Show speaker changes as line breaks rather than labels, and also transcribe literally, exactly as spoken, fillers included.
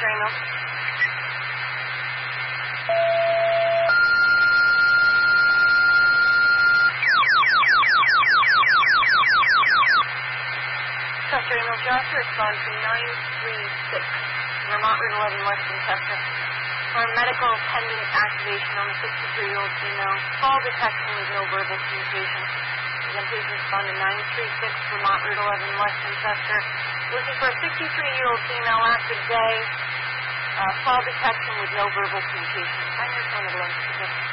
Reno. Chester Reno, Joshua, respond to nine three six, Vermont Route eleven, Western Chester. For medical pending activation on a sixty-three-year-old female. Fall detection with no verbal communication. Again, please respond to nine three six, Vermont Route eleven, Western Chester. Looking for a sixty-three-year-old female active day. Uh, fall detection with no verbal communication. I just wanted to let you